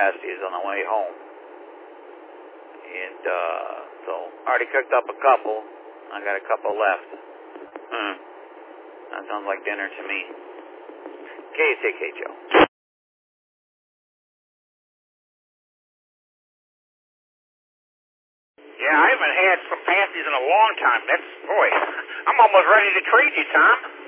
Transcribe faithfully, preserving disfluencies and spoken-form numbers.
pasties on the way home. And uh, so already cooked up a couple. I got a couple left. Hmm. That sounds like dinner to me. K S A K, Joe. Yeah, I haven't had some pasties in a long time. That's, boy, I'm almost ready to trade you, Tom.